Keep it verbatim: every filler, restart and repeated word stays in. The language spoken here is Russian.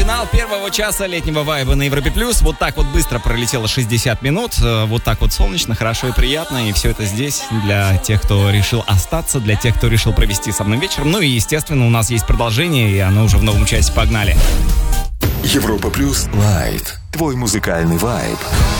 финал первого часа летнего вайба на Европе Плюс. Вот так вот быстро пролетело шестьдесят минут. Вот так вот солнечно, хорошо и приятно. И все это здесь для тех, кто решил остаться, для тех, кто решил провести со мной вечером. Ну и, естественно, у нас есть продолжение, и оно уже в новом часе. Погнали. Европа Плюс Лайт. Твой музыкальный вайб.